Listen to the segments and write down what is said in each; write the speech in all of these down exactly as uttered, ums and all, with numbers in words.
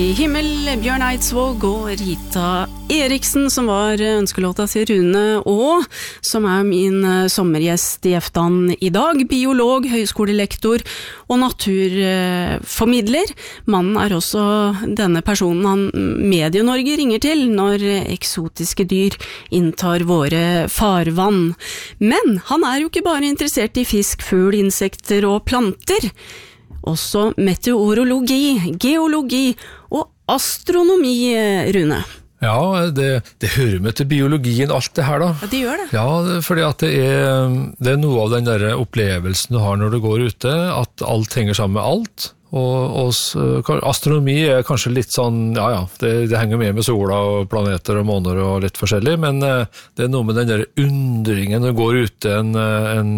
Himmel, Bjørn Eidsvåg og Rita Eriksen, som var ønskelåta til Rune, og som er min sommergjest i Eftan i dag, biolog, høyskolelektor og naturformidler. Mannen er også denne personen han Medie-Norge ringer til når eksotiske dyr inntar våre farvann. Men han er jo ikke bare interessert i fisk, fugl, insekter og planter. Også meteorologi, geologi og astronomi, Rune. Ja, det, det hører med til biologien alt det her da. Ja, det gjør det. Ja, fordi at det er, det er noe av den der opplevelsen du har når du går ute, at alt henger sammen med alt. Og, og astronomi er kanskje litt sånn, ja ja, det, det henger med med sola og planeter og måner og litt forskjellig, men det er noe med den der undringen når du går ute en, en,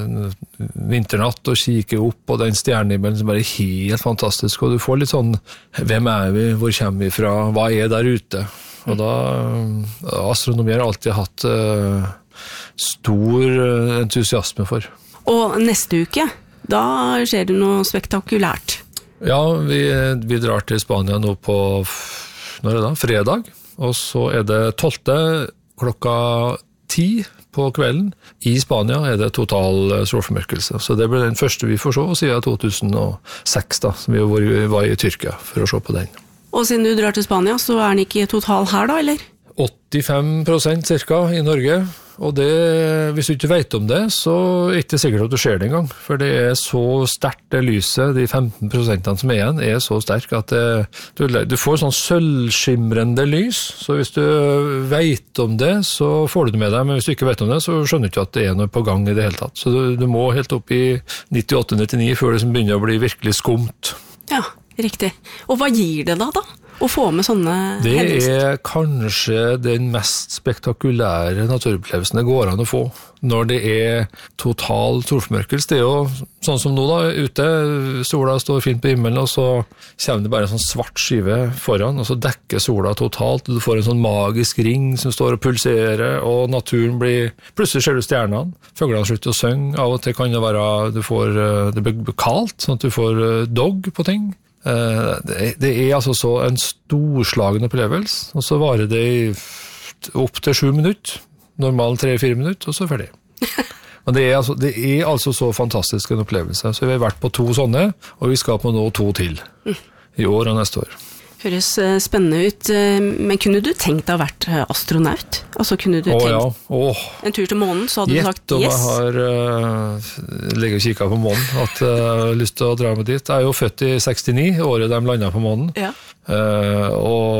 en vinternatt og kikker opp på den stjernehimmelen som er helt fantastisk, og du får litt sånn, hvem er vi, hvor kommer vi fra, hva er der ute? Og da, astronomi har alltid hatt uh, stor entusiasme for. Og neste uke, da skjer det noe spektakulært. Ja, vi, vi drar til Spania nå på, når er det da? Fredag, og så er det tolvte klokka ti på kvelden. I Spania er det total solformørkelse, så det blir den første vi får se siden to tusen og seks da, som vi var i Tyrkia for å se på den. Og siden du drar til Spania, så er den ikke total her da, eller? åttifem prosent cirka i Norge, og det, hvis du ikke vet om det, så er det ikke sikkert at du ser det engang, for det er så sterkt det lyset, de femten prosentene som er igjen, er så sterk at det, du, du får sånn sølvskimrende lys, så hvis du vet om det, så får du det med deg, men hvis du ikke vet om det, så skjønner du ikke at det er noe på gang i det hele tatt. Så du, du må helt opp i nittiåtte nittini før det som begynner å bli virkelig skumt. Ja, riktig. Og hva gir det da da? Å få med sånne det hendelser? Det er kanskje den mest spektakulære naturopplevelsen det går an å få. Når det er total solformørkelse. Det er jo sånn som nå da, ute, sola står fint på himmelen, og så kommer det bare en sånn svart skive foran, og så dekker sola totalt, og du får en sånn magisk ring som står og pulserer, og naturen blir, plutselig ser du stjernene, fuglene slutter å synge, av og til kan det være, du får, det blir kalt, sånn at du får dog på ting. Det er altså så en storslagen opplevelse, og så varer det opp til sju minutter, normalt tre-fire minutter, og så er ferdig. Men det er, altså, det er altså så fantastisk en opplevelse, så vi har vært på to sånne, og vi skal på nå to til, i år og neste år. Høres spennende ut, men kunne du tenkt deg å ha vært astronaut? Altså kunne du Åh, tenkt ja. Åh. en tur til månen, så hadde du sagt yes? Gjett om jeg har uh, ligget og kikket på månen, at jeg uh, har lyst til å dra med dit. Jeg er jo født i sekstini, året de landet på månen. Ja. Uh,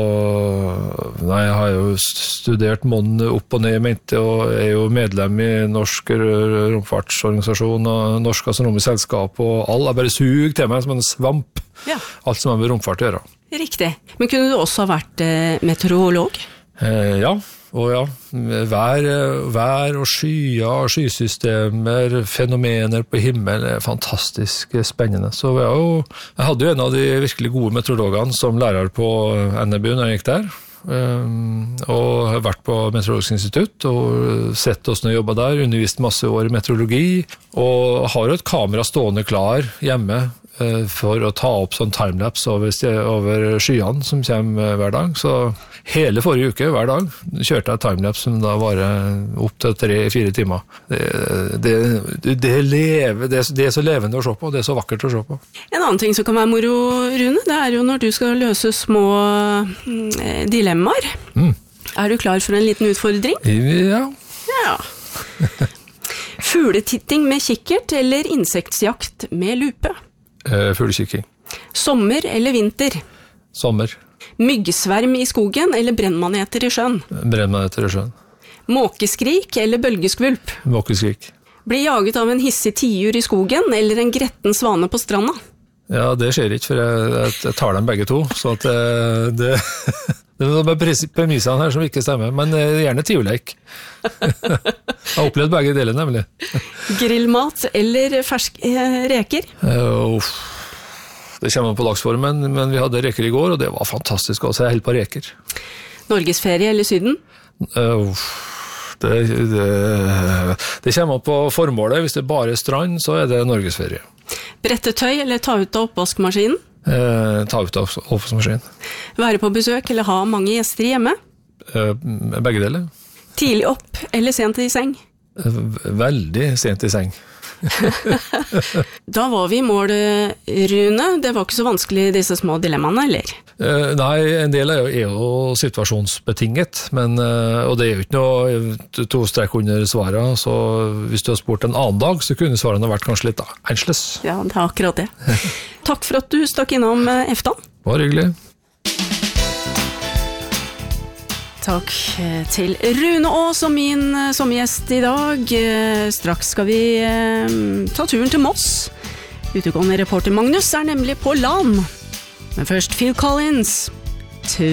og nei, jeg har jo studert månen opp og ned i mente, og er jo medlem i Norsk romfartsorganisasjon og Norsk astronomisk selskap, og all er bare sug til meg som en svamp. Ja. Alt som har med romfart å gjøre. Riktig. Men kunne du også ha vært eh, meteorolog? Eh, ja, og ja. Vær, vær og skyer, skysystemer, fenomener på himmelen er fantastisk spennende. Så jeg, jo, jeg hadde jo en av de virkelig gode meteorologene som lærer på N B U når jeg gikk der. Um, og har vært på Meteorologisk institutt og sett oss når jeg jobbet der, undervist masse år i meteorologi, og har jo et kamera stående klar hjemme uh, for å ta opp sånn timelapse over, over skyene som kommer hver dag. Så hele forrige uke, hver dag, kjørte jeg timelapse som da varer opp til tre-fire timer. Det, det, det, lever, det, det er så levende å se på, det er så vakkert å se på. En annen ting som kan være moro, Rune, det er jo når du skal løse små eh, dilemmaer. Mm. Er du klar for en liten utfordring? Ja. Ja. Fugletitting med kikkert eller insektjakt med lupe? Uh, fuglekikking. Sommer eller vinter? Sommer. Myggsverm i skogen eller brennmaneter i sjøen? Brennmaneter i sjøen. Måkeskrik eller bølgeskvulp? Måkeskrik. Bli jaget av en hissig tiur i skogen eller en gretten svane på stranda? Ja, det skjer ikke, for jeg, jeg, jeg tar dem begge to, så at det, det, det er noen premissene her som ikke stemmer, men gjerne tiurleik. Jeg har opplevd begge deler, nemlig. Grillmat eller ferske reker? Uh, det kommer på dagsformen, men vi hadde reker i går, og det var fantastisk også. Jeg holder på reker. Norgesferie eller Syden? Uh, det, det, det kommer på formålet. Hvis det bare er strand, så er det Norgesferie. Brette tøy eller ta ut av oppvaskmaskinen? Eh, ta ut av oppvaskmaskinen. Være på besøk eller ha mange gjester hjemme? Eh, begge deler. Tidlig opp eller sent i seng? Eh, veldig sent i seng. Da var vi i mål, Rune. Det var ikke så vanskelig disse små dilemmaene, eller? Eh, nei, en del er jo, er jo situasjonsbetinget, men, eh, og det er jo ikke noe to strek under svaret, så hvis du har spurt en annen dag, så kunne svarene vært kanskje litt annerledes. Ja, det er akkurat det. Takk for at du stakk innom Eftan. Bare hyggelig. Takk til Rune Aas som min sommergjest i dag. Straks skal vi eh, ta turen til Moss. Utegående reporter Magnus er nemlig på land. Men først Phil Collins.